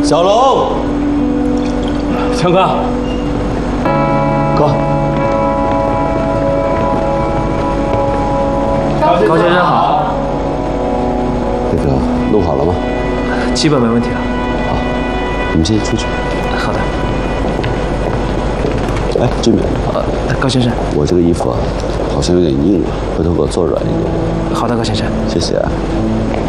小龙， 强哥， 哥， 高先生好。 那个弄好了吗？ 基本没问题了。 好，你们先出去。 好的。 哎，志明， 高先生， 我这个衣服啊，好像有点硬了，回头给我做软一点。 好的，高先生， 谢谢啊。